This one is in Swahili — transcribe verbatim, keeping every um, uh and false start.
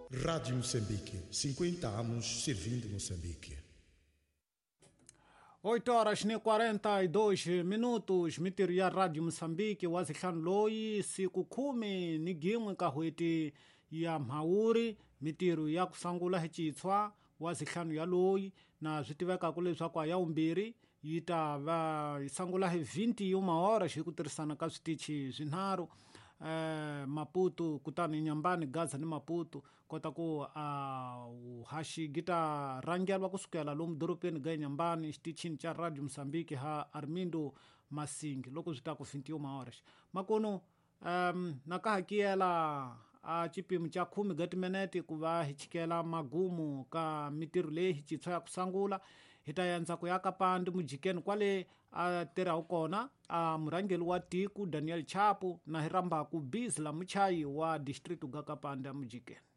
Rádio Moçambique, cinquenta anos servindo Moçambique. oito horas e quarenta e dois minutos, mitiru ya Rádio Moçambique, wazihlanu loi, siku kumi ni gimwe kahweti ya mhauri, mitiru ya kusangula hechitswa, wazihlanu ya loi, na zitiveka kulezwa kwa ya umbiri, yita va isangula he vinte uma horas, hikuterisana ka switichi zinharu, eh, Maputo kutani nyambani Gaza ni Maputo kota ku uh, hashi gita rangyalwa kusukela lomu doropeni gai nyambani stichini cha Radio Msambiki ha Armindo Masingi loko zitaku vinte uma horas makono um, nakahakiela a chipimu cha kumi gati meneti kuva hichikela magumu ka mitiru le hichitswa ya kusangula hitayanza kuyaka pandi mujikeni kwale a tera ukona a murangeli wa tiku Daniel Chapo na hiramba ku Bizla muchayi wa district gakapanda mujikeni.